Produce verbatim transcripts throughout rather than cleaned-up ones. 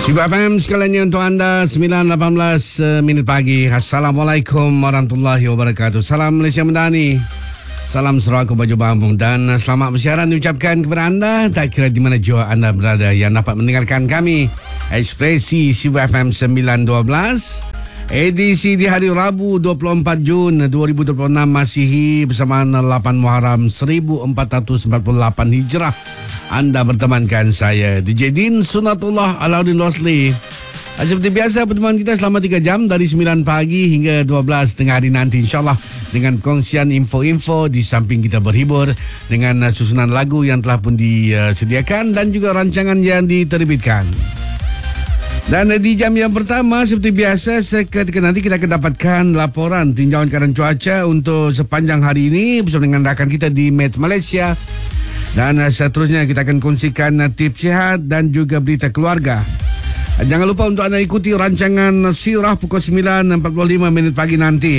Sibu F M sekalian untuk anda sembilan lapan belas minit pagi. Assalamualaikum warahmatullahi wabarakatuh. Salam Malaysia Madani. Salam Sarawak Baju Bambung dan selamat bersiaran diucapkan kepada anda tak kira di mana jua anda berada yang dapat mendengarkan kami. Ekspresi Sibu F M sembilan dua belas edisi di hari Rabu dua puluh empat Jun dua ribu dua puluh enam Masihi bersamaan lapan Muharram seribu empat ratus empat puluh lapan Hijrah. Anda bertemankan saya D J Din Sunatullah Alauddin Rosli. Seperti biasa pertemuan kita selama tiga jam dari sembilan pagi hingga dua belas tengah hari nanti insyaAllah dengan kongsian info-info di samping kita berhibur dengan susunan lagu yang telah pun disediakan dan juga rancangan yang diterbitkan. Dan di jam yang pertama seperti biasa seketika nanti kita akan dapatkan laporan tinjauan keadaan cuaca untuk sepanjang hari ini bersama dengan rakan kita di Met Malaysia. Dan seterusnya kita akan kongsikan tips sihat dan juga berita keluarga. Jangan lupa untuk anda ikuti rancangan Sirah pukul sembilan empat puluh lima minit pagi nanti.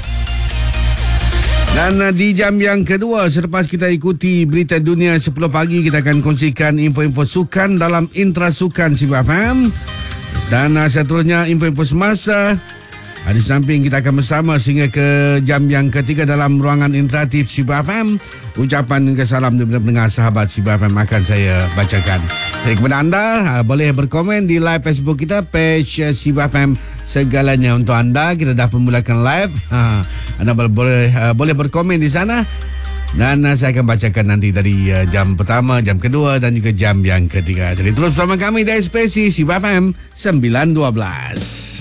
Dan di jam yang kedua selepas kita ikuti berita dunia sepuluh pagi, kita akan kongsikan info-info sukan dalam Intra Sukan Sibu F M. Dan seterusnya info-info semasa. Di samping kita akan bersama sehingga ke jam yang ketiga dalam ruangan interaktif Sibu F M. Ucapan dan salam daripada pendengar sahabat Sibu F M akan saya bacakan. Jadi kepada anda, boleh berkomen di live Facebook kita, page Sibu F M segalanya untuk anda. Kita dah memulakan live. Ha, anda boleh boleh berkomen di sana. Dan saya akan bacakan nanti dari jam pertama, jam kedua dan juga jam yang ketiga. Jadi terus bersama kami di Ekspresi Sibu F M sembilan dua belas.